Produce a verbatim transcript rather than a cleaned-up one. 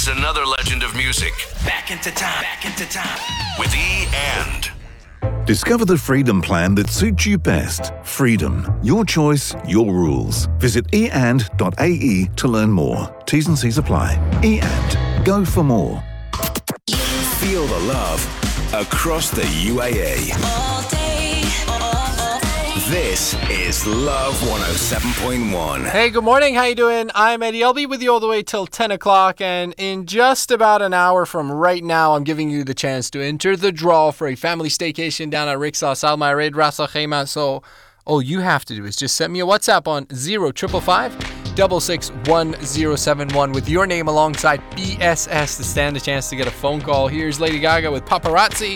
is another legend of music. Back into time, back into time. With E and. Discover the freedom plan that suits you best. Freedom. Your choice, your rules. Visit e and dot a e to learn more. T's and C's apply. E and. Go for more. Feel the love across the U A E. All day, all day. This is Love one oh seven point one. Hey, good morning. How you doing? I'm Eddie. I'll be with you all the way till ten o'clock, and in just about an hour from right now, I'm giving you the chance to enter the draw for a family staycation down at Rixos Al Mared Ras Al Khaimah. So all you have to do is just send me a WhatsApp on zero triple five six six one zero seven one with your name alongside B S S to stand a chance to get a phone call. Here's Lady Gaga with Paparazzi.